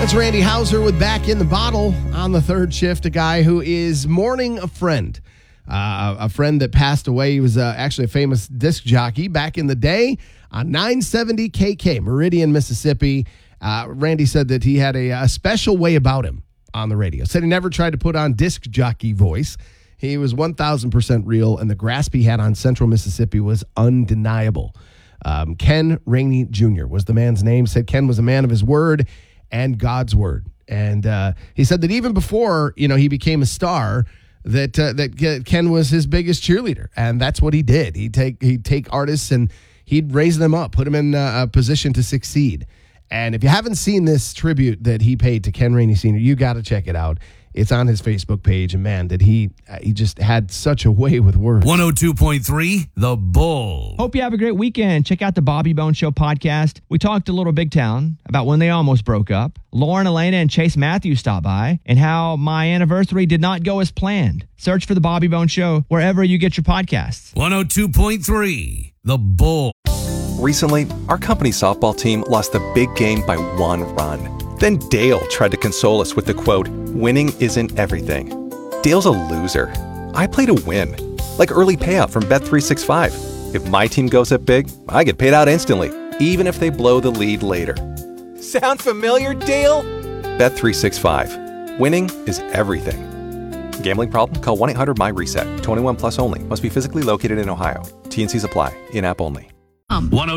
That's Randy Houser with Back in the Bottle on the third shift, a guy who is mourning a friend that passed away. He was actually a famous disc jockey back in the day on 970 KK, Meridian, Mississippi. Randy said that he had a special way about him on the radio. Said he never tried to put on disc jockey voice. He was 1,000% real, and the grasp he had on Central Mississippi was undeniable. Ken Rainey Jr. was the man's name. Said Ken was a man of his word and God's word. And he said that even before, he became a star, that Ken was his biggest cheerleader. And that's what he did. He'd take artists and he'd raise them up, put them in a position to succeed. And if you haven't seen this tribute that he paid to Ken Rainey Sr., you got to check it out. It's on his Facebook page, and man, did he just had such a way with words. 102.3, The Bull. Hope you have a great weekend. Check out the Bobby Bone Show podcast. We talked a little Big Town about when they almost broke up. Lauren, Elena, and Chase Matthews stopped by, and how my anniversary did not go as planned. Search for the Bobby Bone Show wherever you get your podcasts. 102.3, The Bull. Recently, our company softball team lost the big game by 1 run. Then Dale tried to console us with the quote, "Winning isn't everything." Dale's a loser. I play to win, like early payout from Bet365. If my team goes up big, I get paid out instantly, even if they blow the lead later. Sound familiar, Dale? Bet365. Winning is everything. Gambling problem? Call 1-800-MY-RESET. 21 plus only. Must be physically located in Ohio. T&Cs apply. In-app only.